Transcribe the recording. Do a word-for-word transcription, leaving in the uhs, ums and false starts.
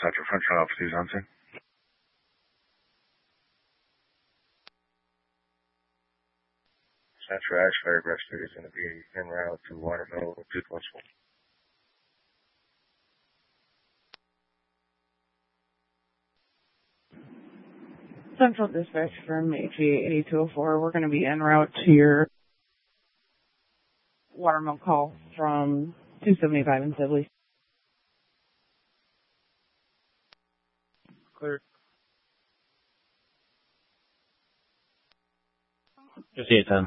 Central Front Office is on scene. Central Ashford Rescue is going to be en route to Waterville two plus one. Central Dispatch from H E A eighty-two oh four. We're going to be en route to your Watermill call from two seventy-five in Sibley. Clear. fifty-eight ten.